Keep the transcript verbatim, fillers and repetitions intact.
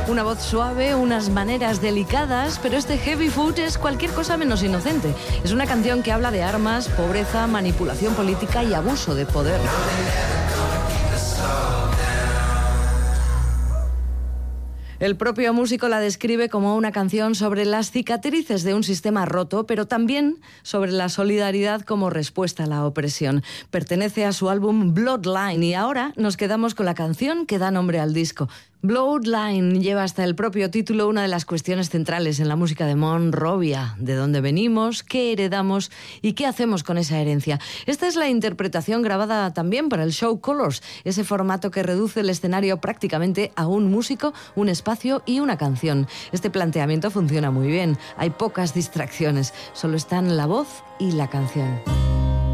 Una voz suave, unas maneras delicadas, pero este Heavy Foot es cualquier cosa menos inocente. Es una canción que habla de armas, pobreza, manipulación política y abuso de poder. El propio músico la describe como una canción sobre las cicatrices de un sistema roto, pero también sobre la solidaridad como respuesta a la opresión. Pertenece a su álbum Bloodline y ahora nos quedamos con la canción que da nombre al disco. Bloodline lleva hasta el propio título una de las cuestiones centrales en la música de Monrovia: de dónde venimos, qué heredamos y qué hacemos con esa herencia. Esta es la interpretación grabada también para el show Colors, ese formato que reduce el escenario prácticamente a un músico, un espacio y una canción. Este planteamiento funciona muy bien, hay pocas distracciones, solo están la voz y la canción.